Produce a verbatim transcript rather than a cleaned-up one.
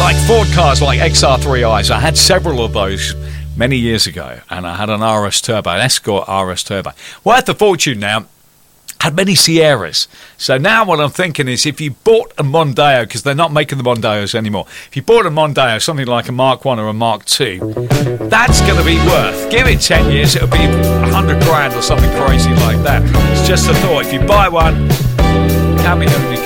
like Ford cars like X R three I's. I had several of those many years ago, and I had an R S Turbo, an Escort R S Turbo. Worth a fortune now. Had many Sierras. So now what I'm thinking is if you bought a Mondeo, because they're not making the Mondeos anymore, if you bought a Mondeo, something like a Mark one or a Mark two, that's going to be worth, give it ten years, it'll be a hundred grand or something crazy like that. It's just a thought. If you buy one, Cameo